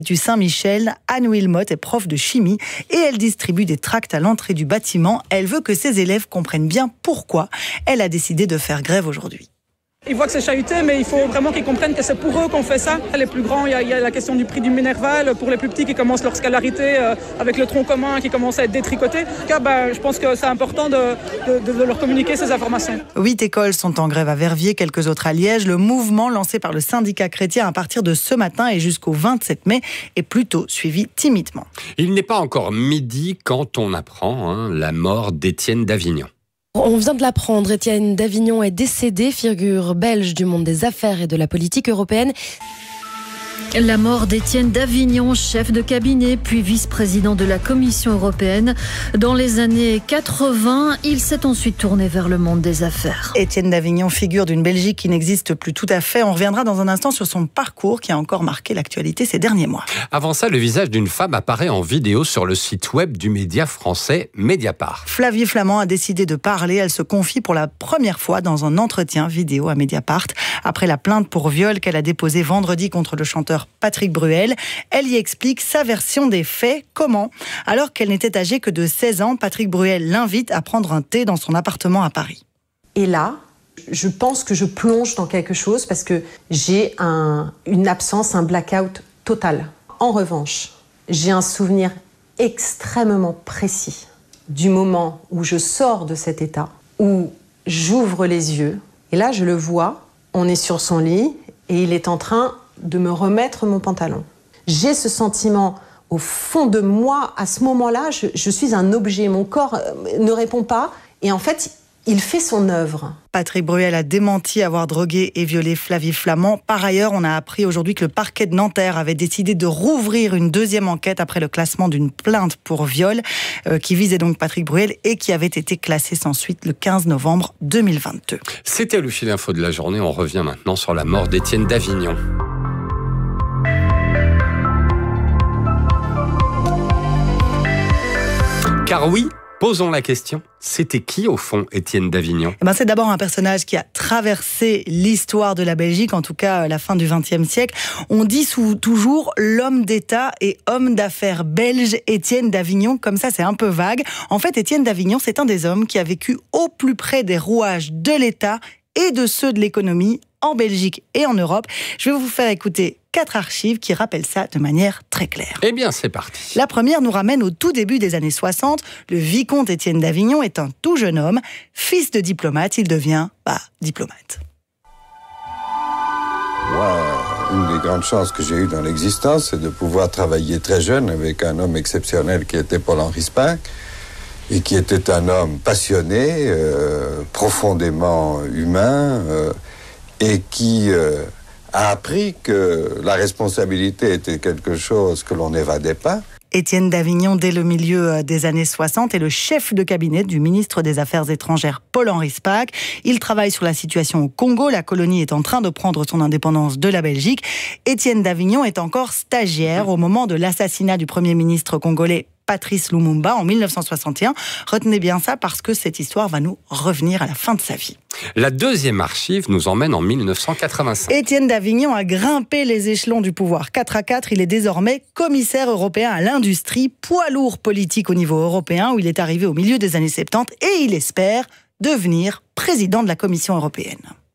du Saint-Michel, Anne Wilmot est prof de chimie et elle distribue des tracts à l'entrée du bâtiment. Elle veut que ses élèves comprennent bien pourquoi elle a décidé de faire grève aujourd'hui. Ils voient que c'est chahuté, mais il faut vraiment qu'ils comprennent que c'est pour eux qu'on fait ça. Les plus grands, il y a la question du prix du Minerval. Pour les plus petits qui commencent leur scolarité avec le tronc commun qui commence à être détricoté. En tout cas, je pense que c'est important de leur communiquer ces informations. 8 écoles sont en grève à Verviers, quelques autres à Liège. Le mouvement lancé par le syndicat chrétien à partir de ce matin et jusqu'au 27 mai est plutôt suivi timidement. Il n'est pas encore midi quand on apprend la mort d'Étienne Davignon. On vient de l'apprendre, Étienne Davignon est décédé, figure belge du monde des affaires et de la politique européenne. La mort d'Étienne Davignon, chef de cabinet puis vice-président de la Commission européenne. Dans les années 80, il s'est ensuite tourné vers le monde des affaires. Étienne Davignon, figure d'une Belgique qui n'existe plus tout à fait. On reviendra dans un instant sur son parcours qui a encore marqué l'actualité ces derniers mois. Avant ça, le visage d'une femme apparaît en vidéo sur le site web du média français Mediapart. Flavie Flament a décidé de parler. Elle se confie pour la première fois dans un entretien vidéo à Mediapart. Après la plainte pour viol qu'elle a déposée vendredi contre le chanteur Patrick Bruel, elle y explique sa version des faits. Comment ? Alors qu'elle n'était âgée que de 16 ans, Patrick Bruel l'invite à prendre un thé dans son appartement à Paris. Et là, je pense que je plonge dans quelque chose parce que j'ai une absence, un blackout total. En revanche, j'ai un souvenir extrêmement précis du moment où je sors de cet état, où j'ouvre les yeux. Et là, je le vois, on est sur son lit et il est en train de me remettre mon pantalon. J'ai ce sentiment au fond de moi, à ce moment-là, je suis un objet, mon corps ne répond pas et en fait, il fait son œuvre. Patrick Bruel a démenti avoir drogué et violé Flavie Flament. Par ailleurs, on a appris aujourd'hui que le parquet de Nanterre avait décidé de rouvrir une deuxième enquête après le classement d'une plainte pour viol qui visait donc Patrick Bruel et qui avait été classée sans suite le 15 novembre 2022. C'était le fil info de la journée. On revient maintenant sur la mort d'Étienne Davignon. Car oui, posons la question, c'était qui au fond Étienne Davignon ? C'est d'abord un personnage qui a traversé l'histoire de la Belgique, en tout cas la fin du XXe siècle. On dit toujours l'homme d'État et homme d'affaires belge Étienne Davignon, comme ça c'est un peu vague. En fait, Étienne Davignon, c'est un des hommes qui a vécu au plus près des rouages de l'État et de ceux de l'économie en Belgique et en Europe. Je vais vous faire écouter 4 archives qui rappellent ça de manière très claire. Eh bien, c'est parti. La première nous ramène au tout début des années 60. Le vicomte Étienne Davignon est un tout jeune homme. Fils de diplomate, il devient diplomate. Moi, une des grandes chances que j'ai eues dans l'existence, c'est de pouvoir travailler très jeune avec un homme exceptionnel qui était Paul-Henri Spaak, et qui était un homme passionné, profondément humain, et qui a appris que la responsabilité était quelque chose que l'on n'évadait pas. Étienne Davignon, dès le milieu des années 60, est le chef de cabinet du ministre des Affaires étrangères Paul-Henri Spaak. Il travaille sur la situation au Congo. La colonie est en train de prendre son indépendance de la Belgique. Étienne Davignon est encore stagiaire au moment de l'assassinat du Premier ministre congolais Patrice Lumumba en 1961. Retenez bien ça parce que cette histoire va nous revenir à la fin de sa vie. La deuxième archive nous emmène en 1985. Étienne Davignon a grimpé les échelons du pouvoir 4 à 4. Il est désormais commissaire européen à l'industrie, poids lourd politique au niveau européen où il est arrivé au milieu des années 70 et il espère devenir président de la Commission européenne.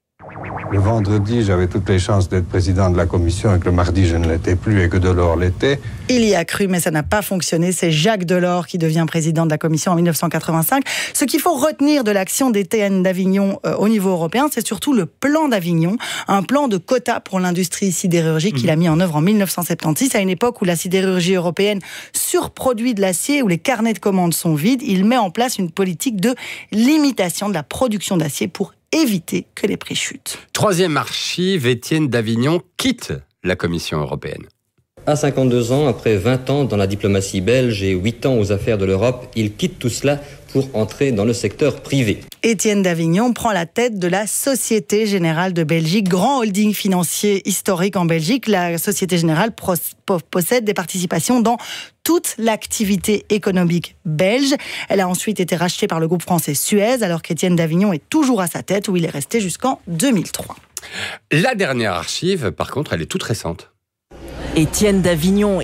Le vendredi, j'avais toutes les chances d'être président de la commission et que le mardi, je ne l'étais plus et que Delors l'était. Il y a cru, mais ça n'a pas fonctionné. C'est Jacques Delors qui devient président de la commission en 1985. Ce qu'il faut retenir de l'action d'Étienne Davignon au niveau européen, c'est surtout le plan d'Avignon, un plan de quotas pour l'industrie sidérurgique qu'il a mis en œuvre en 1976, à une époque où la sidérurgie européenne surproduit de l'acier, où les carnets de commandes sont vides. Il met en place une politique de limitation de la production d'acier pour éviter que les prix chutent. Troisième archive, Étienne Davignon quitte la Commission européenne. À 52 ans, après 20 ans dans la diplomatie belge et 8 ans aux affaires de l'Europe, il quitte tout cela pour entrer dans le secteur privé. Étienne Davignon prend la tête de la Société Générale de Belgique, grand holding financier historique en Belgique. La Société Générale possède des participations dans toute l'activité économique belge. Elle a ensuite été rachetée par le groupe français Suez, alors qu'Étienne Davignon est toujours à sa tête, où il est resté jusqu'en 2003. La dernière archive, par contre, elle est toute récente. Étienne d'Avignon